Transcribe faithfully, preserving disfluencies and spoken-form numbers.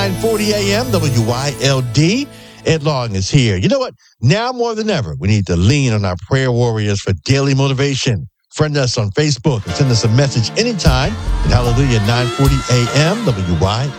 nine forty a.m. W Y L D. Ed Long is here. You know what? Now more than ever, we need to lean on our prayer warriors for daily motivation. Friend us on Facebook and send us a message anytime at Hallelujah nine forty a.m. W Y